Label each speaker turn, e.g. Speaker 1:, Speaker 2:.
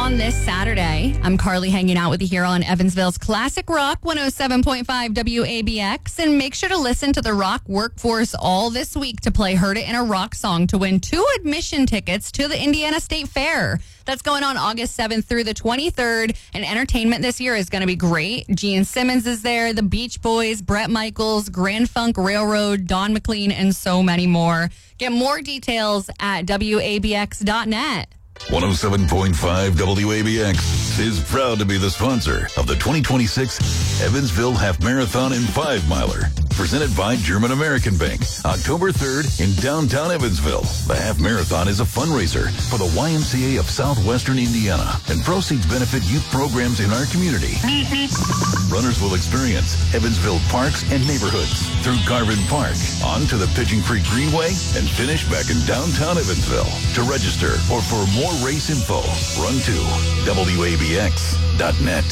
Speaker 1: on this Saturday. I'm Carly hanging out with you here on Evansville's Classic Rock 107.5 WABX. And make sure to listen to the Rock Workforce all this week to play Heard It in a Rock Song to win 2 admission tickets to the Indiana State Fair. That's going on August 7th through the 23rd. And entertainment this year is going to be great. Gene Simmons is there, the Beach Boys, Bret Michaels, Grand Funk Railroad, Don McLean, and so many more. Get more details at WABX.net.
Speaker 2: 107.5 WABX is proud to be the sponsor of the 2026 Evansville Half Marathon and 5-Miler. Presented by German American Bank, October 3rd in downtown Evansville. The Half Marathon is a fundraiser for the YMCA of Southwestern Indiana, and proceeds benefit youth programs in our community. Runners will experience Evansville parks and neighborhoods through Garvin Park, on to the Pigeon Creek Greenway, and finish back in downtown Evansville. To register or for more race info, run to WABX.net.